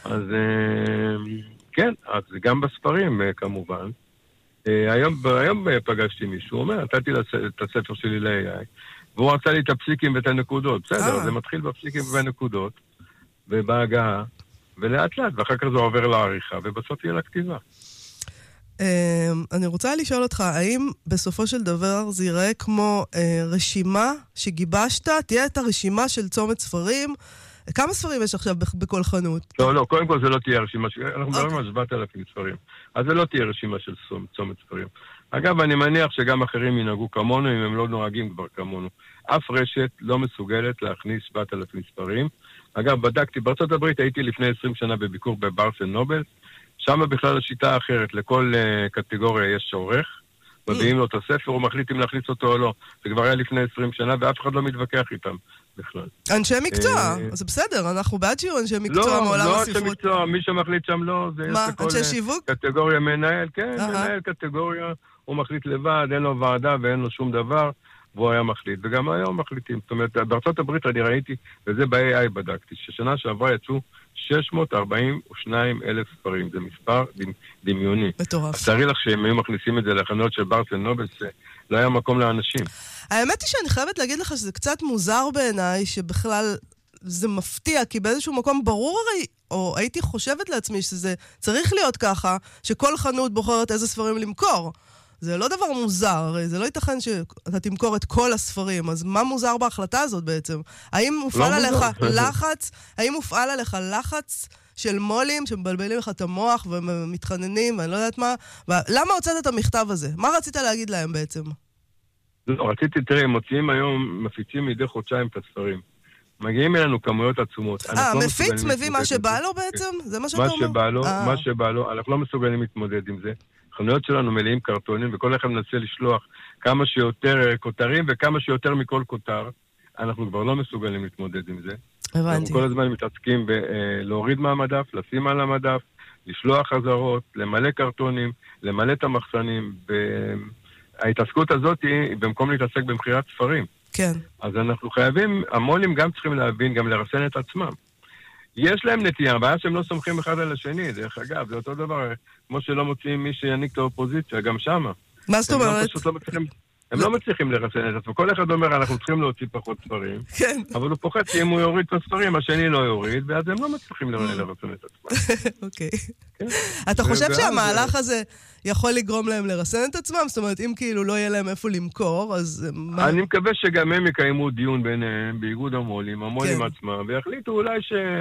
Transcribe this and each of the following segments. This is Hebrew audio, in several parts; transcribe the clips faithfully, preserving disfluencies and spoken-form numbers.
אז כן, אז גם בספרים כמובן. היום, היום פגשתי מישהו, הוא אומר, נתתי את הספר שלי ל-איי איי, והוא רצה לי את הפסיקים ואת הנקודות. בסדר, זה מתחיל בפסיקים ובנקודות, ובהגעה, ולאט לאט, ואחר כך זה עובר לעריכה, ובסוף יהיה לכתיבה. אני רוצה לשאול אותך, האם בסופו של דבר זה ייראה כמו רשימה שגיבשת, תהיה את הרשימה של צומת ספרים, כמה ספרים יש עכשיו בכל חנות? לא, לא, קודם כל זה לא תהיה רשימה, אנחנו מדברים על שבעת אלפים ספרים, אז זה לא תהיה רשימה של צומת ספרים. אגב, אני מניח שגם אחרים ינהגו כמונו, אם הם לא נוהגים כבר כמונו. אף רשת לא מסוגלת להכניס שבעת אלפים ספרים. אגב, בדקתי, בארצות הברית הייתי לפני עשרים שנה בביקור בברנס אנד נובל, שם בכלל השיטה אחרת, לכל uh, קטגוריה יש עורך, מביאים לו את הספר, הוא מחליט אם להכניס אותו או לא. זה כבר היה לפני עשרים שנה, ואף אחד לא מתווכח איתם בכלל. אנשי מקצוע, זה בסדר, אנחנו בעד שיהיו אנשי מקצוע מעולם הספרות. לא, לא אנשי מקצוע, מי שמחליט שם לא, זה מה, אנשי שיווק? קטגוריה מנהל, כן, מנהל קטגוריה, הוא מחליט לבד, אין לו ועדה ואין לו שום דבר, והוא היה מחליט, וגם היום מחליטים. זאת אומרת, בארצות הברית אני ראיתי, וזה ב-איי איי בדקתי, ששנה שעברה יצאו שש מאות ארבעים ושניים אלף ספרים, זה מספר דמיוני. מטורף. אז תראי לך שהם היו מכניסים את זה לחנויות של ברנס אנד נובל, לא היה מקום לאנשים. האמת היא שאני חייבת להגיד לך שזה קצת מוזר בעיניי, שבכלל זה מפתיע, כי באיזשהו מקום ברור הרי, או הייתי חושבת לעצמי שזה צריך להיות ככה, שכל חנות בוחרת איזה ספרים למכור. זה לא דבר מוזר, זה לא ייתכן שאתה תמכור את כל הספרים, אז מה מוזר בהחלטה הזאת בעצם? האם מופעל עליך לחץ, האם מופעל עליך לחץ של מולים שמבלבלים לך את המוח ומתחננים, ואני לא יודעת מה, למה הוצאת את המכתב הזה? מה רצית להגיד להם בעצם? לא, רציתי, תראה, מוציאים היום, מפיצים מדי חודשיים את הספרים. מגיעים אלינו כמויות עצומות. אה, מפיץ מביא מה שבא לו בעצם? זה מה שאתה אומר? מה שבא לו, מה שבא לו, אנחנו לא מסוגלים להתמודד עם זה. החנויות שלנו מלאים קרטונים, וכל אחד מנסה לשלוח כמה שיותר כותרים, וכמה שיותר מכל כותר. אנחנו כבר לא מסוגלים להתמודד עם זה. הבנתי. אנחנו כל הזמן מתעסקים בלהוריד מהמדף, לשים על המדף, לשלוח חזרות, למלא קרטונים, למלא את המחסנים. וההתעסקות הזאת היא במקום להתעסק במחירת ספרים. כן. אז אנחנו חייבים, המולים גם צריכים להבין, גם לרסן את עצמם. יש להם נטייה, הבעיה שהם לא סומכים אחד על השני, דרך אגב, זה אותו דבר, כמו שלא מוצאים מי שיניק את האופוזיציה, גם שמה. מה זאת אומרת? הם לא מצליחים לרסן את עצמם. כל אחד אומר, אנחנו צריכים להוציא פחות ספרים, כן. אבל הוא פוחד שאם הוא יוריד את הספרים, השני לא יוריד, ואז הם לא מצליחים לרסן את עצמם. אוקיי. אתה חושב שהמהלך הזה יכול לגרום להם לרסן את עצמם? זאת אומרת, אם כאילו לא יהיה להם איפה למכור, אז... אני מקווה שגם הם יקיימו דיון ביניהם, באיגוד המולים, המולים עצמם, ויחליטו אולי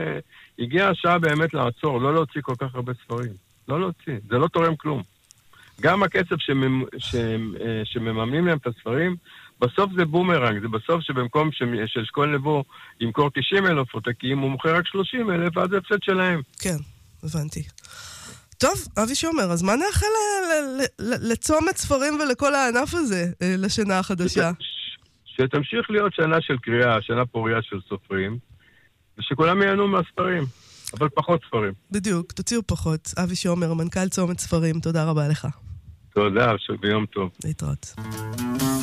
שהגיעה השעה באמת לעצור, לא להוציא כל כך הרבה ספרים. לא להוציא, זה לא תורם כלום. גם הכסף שממ... שמממנים להם את הספרים, בסוף זה בומרנג, זה בסוף שבמקום שאשכול לבוא ימכור תשעים אלף עותקים, הוא מוכר רק שלושים אלף, אז זה הפסד שלהם. כן, הבנתי. טוב, אבי שומר, אז מה נאחל לצומת ספרים ולכל הענף הזה לשנה החדשה? שתמשיך להיות שנה של קריאה, שנה פוריה של סופרים, ושכולם ייהנו מהספרים, אבל פחות ספרים. בדיוק, תוציאו פחות. אבי שומר, מנכ"ל צומת ספרים, תודה רבה לך. תודה, שביום טוב. להתראות.